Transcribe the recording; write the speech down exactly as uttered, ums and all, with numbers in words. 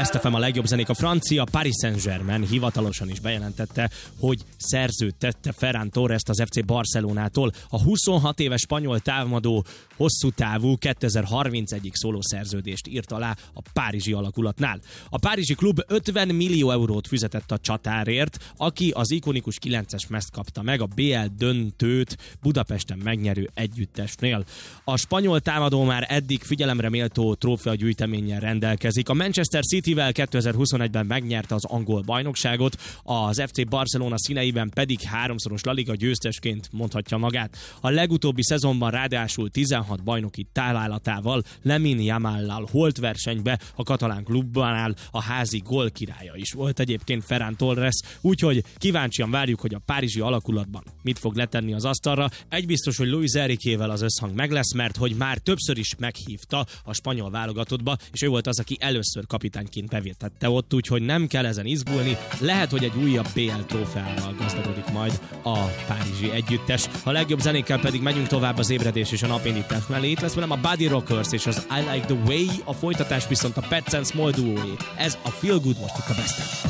Best ef em a legjobb zenék. A francia Paris Saint-Germain hivatalosan is bejelentette, hogy szerzőt tette Ferran Torrest az ef cé Barcelonától. A huszonhat éves spanyol támadó hosszú távú kétezer-harmincegyig szólószerződést írt alá a párizsi alakulatnál. A párizsi klub ötven millió eurót fizetett a csatárért, aki az ikonikus kilences mezt kapta meg a bé el döntőt Budapesten megnyerő együttesnél. A spanyol támadó már eddig figyelemre méltó trófeagyűjteménnyel rendelkezik. A Manchester Cityvel kétezer-huszonegyben megnyerte az angol bajnokságot, az ef cé Barcelona színeiben pedig háromszoros La Liga győztesként mondhatja magát. A legutóbbi szezonban ráadásul tizenhat bajnoki találatával Lamine Yamallal holt versenybe, a katalán klubbanál a házi gólkirálya is volt egyébként Ferran Torres, úgyhogy kíváncsian várjuk, hogy a párizsi alakulatban mit fog letenni az asztalra. Egy biztos, hogy Luis Enriquével az összhang meg lesz, mert hogy már többször is meghívta a spanyol válogatottba, és ő volt az, aki először kapitányként bevétette ott, úgyhogy nem kell ezen izgulni. Lehet, hogy egy újabb bé el trófeával gazdagodik majd a párizsi együttes. A legjobb zenékkel pedig megyünk tovább az ébredés és a napindítás mellé. Itt lesz velem a Buddy Rockers és az I Like the Way, a folytatás viszont a Pets and Small duóé. Ez a Feel Good most itt a Best of.